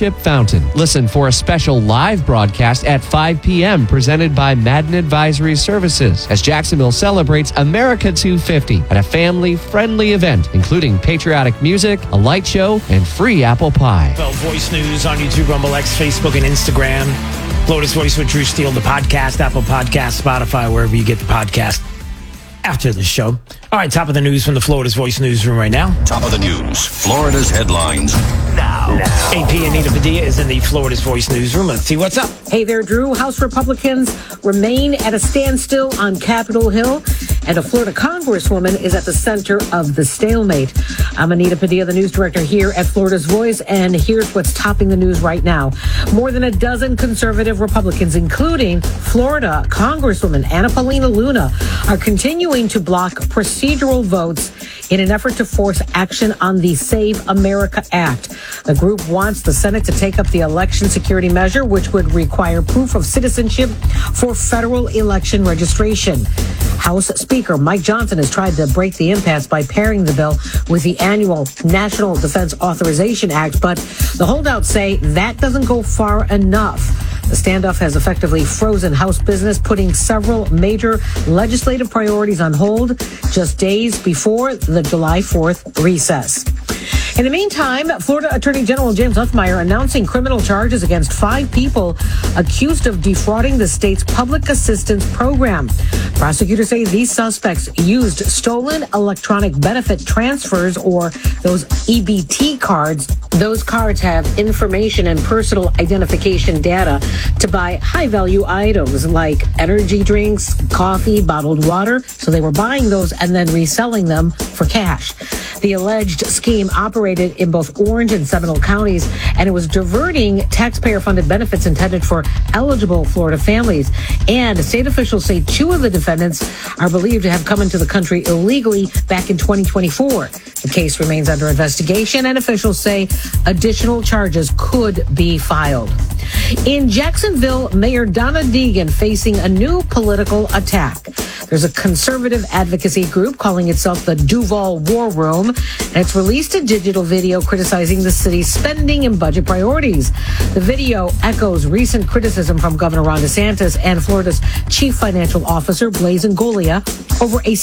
Citizenship Fountain. Listen for a special live broadcast at 5 p.m. presented by Madden Advisory Services as Jacksonville celebrates America 250 at a family-friendly event, including patriotic music, a light show, and free apple pie. Well, Voice News on YouTube, Rumble X, Facebook, and Instagram. Florida's Voice with Drew Steele, the podcast, Apple Podcast, Spotify, wherever you get the podcast after the show. All right, top of the news from the Florida's Voice newsroom right now. Top of the news, Florida's headlines now. AP Anita Padilla is in the Florida's Voice newsroom. Let's see what's up. Hey there, Drew. House Republicans remain at a standstill on Capitol Hill, and a Florida congresswoman is at the center of the stalemate. I'm Anita Padilla, the news director here at Florida's Voice, and here's what's topping the news right now. More than a dozen conservative Republicans, including Florida Congresswoman Anna Paulina Luna, are continuing to block procedural votes in an effort to force action on the Save America Act. The group wants the Senate to take up the election security measure, which would require proof of citizenship for federal election registration. House Speaker Mike Johnson has tried to break the impasse by pairing the bill with the annual National Defense Authorization Act, but the holdouts say that doesn't go far enough. The standoff has effectively frozen House business, putting several major legislative priorities on hold just days before the July 4th recess. In the meantime, Florida Attorney General James Huffmeyer announcing criminal charges against 5 people accused of defrauding the state's public assistance program. Prosecutors say these suspects used stolen electronic benefit transfers, or those EBT cards. Those cards have information and personal identification data to buy high-value items like energy drinks, coffee, bottled water. So they were buying those and then reselling them for cash. The alleged scheme operated in both Orange and Seminole counties, and it was diverting taxpayer-funded benefits intended for eligible Florida families. And state officials say 2 of the defendants are believed to have come into the country illegally back in 2024. The case remains under investigation, and officials say additional charges could be filed. In Jacksonville, Mayor Donna Deegan facing a new political attack. There's a conservative advocacy group calling itself the Duval War Room, and it's released a digital video criticizing the city's spending and budget priorities. The video echoes recent criticism from Governor Ron DeSantis and Florida's chief financial officer, Blaise Ingoglia, over a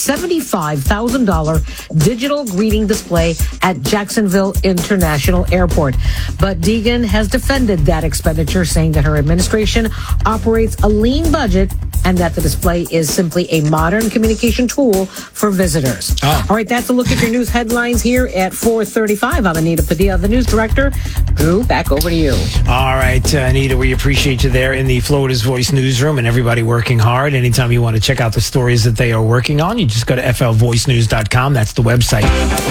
$75,000 digital greeting display at Jacksonville International Airport. But Deegan has defended that expenditure, saying that her administration operates a lean budget and that the display is simply a modern communication tool for visitors. All right, that's a look at your news headlines here at 4:35. I'm Anita Padilla, the news director. Drew, back over to you. All right, Anita, we appreciate you there in the Florida's Voice newsroom and everybody working hard. Anytime you want to check out the stories that they are working on, you just go to flvoicenews.com. That's the website.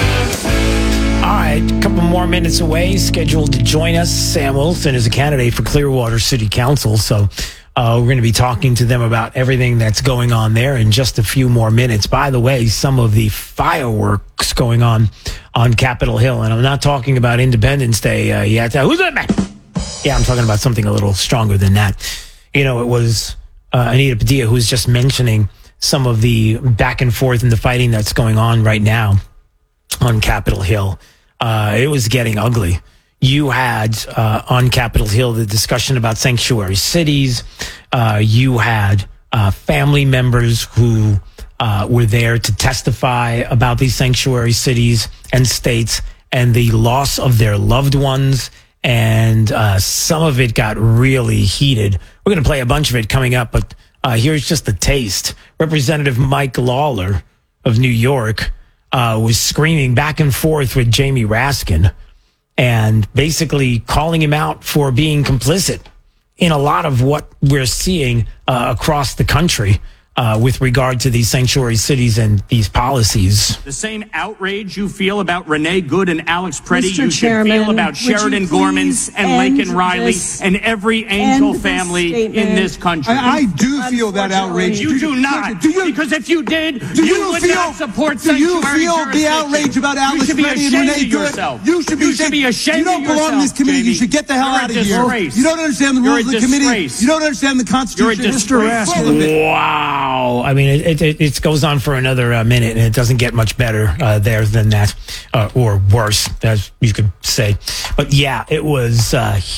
All right, a couple more minutes away, scheduled to join us. Sam Wilson is a candidate for Clearwater City Council, so we're going to be talking to them about everything that's going on there in just a few more minutes. By the way, some of the fireworks going on Capitol Hill, and I'm not talking about Independence Day yet. Who's that man? Yeah, I'm talking about something a little stronger than that. You know, it was Anita Padilla who was just mentioning some of the back and forth and the fighting that's going on right now on Capitol Hill. It was getting ugly. You had on Capitol Hill the discussion about sanctuary cities. You had family members who were there to testify about these sanctuary cities and states and the loss of their loved ones. And some of it got really heated. We're going to play a bunch of it coming up, but here's just a taste. Representative Mike Lawler of New York was screaming back and forth with Jamie Raskin and basically calling him out for being complicit in a lot of what we're seeing across the country with regard to these sanctuary cities and these policies. The same outrage you feel about Renee Good and Alex Preddy, Mr. you Chairman, should feel about Sheridan Gorman and Laken Riley and every Angel family in this country. I do feel that outrage. You do not. Because if you did, you would not support sanctuary. Do you feel jurisdiction. the outrage about Alex Preddy and Renee Good? You should be ashamed. You don't belong in this committee. Jamie. You should get the hell out of here. You don't understand the rules of the committee. You don't understand the Constitution. You're a disgrace. Wow. I mean, it goes on for another minute, and it doesn't get much better there than that, or worse, as you could say. But yeah, it was